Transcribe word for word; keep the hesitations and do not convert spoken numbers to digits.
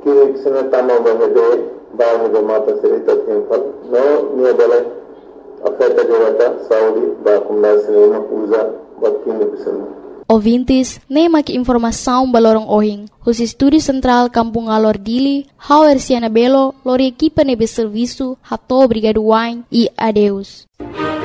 Kini kisah tama bahade, bahade mata cerita tempat. No, ni adalah afeta jawata Saudi, bakum nasina usa, batkini bisana. Ouvintes, nem aqui informação balorong ohing. Os estúdios central Kampung Alor Dili, Hauer Siana Belo, lori equipa nebe serviço, hato obrigado wine e adeus.